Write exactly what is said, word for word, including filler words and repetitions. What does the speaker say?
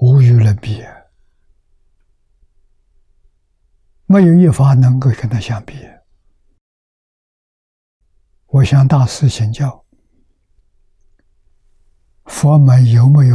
无与伦比，没有一法能够跟他相比。我向大师请教，佛门有没有